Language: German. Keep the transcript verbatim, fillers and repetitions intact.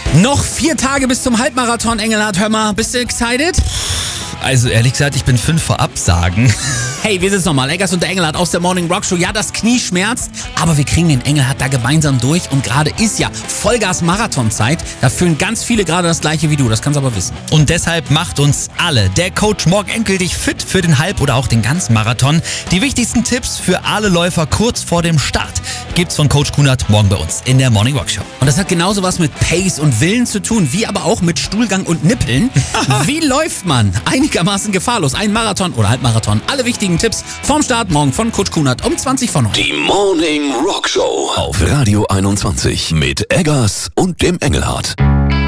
Noch vier Tage bis zum Halbmarathon, Engelhardt. Hör mal, bist du excited? Also ehrlich gesagt, ich bin fünf vor Absagen. Hey, wir sind's nochmal. Eggers und der Engelhardt aus der Morning Rock Show. Ja, das Knie schmerzt, aber wir kriegen den Engelhardt da gemeinsam durch. Und gerade ist ja Vollgas-Marathonzeit. Da fühlen ganz viele gerade das Gleiche wie du. Das kannst du aber wissen. Und deshalb macht uns alle der Coach Morgen endgültig fit für den Halb- oder auch den ganzen Marathon. Die wichtigsten Tipps für alle Läufer kurz vor dem Start gibt's von Coach Kunert morgen bei uns in der Morning Rock Show. Und das hat genauso was mit Pace und Willen zu tun, wie aber auch mit Stuhlgang und Nippeln. Wie läuft man einigermaßen gefahrlos ein Marathon oder Halbmarathon? Alle wichtigen Tipps vorm Start morgen von Coach Kunert um zwanzig vor neun. Die Morning Rock Show auf Radio einundzwanzig mit Eggers und dem Engelhardt.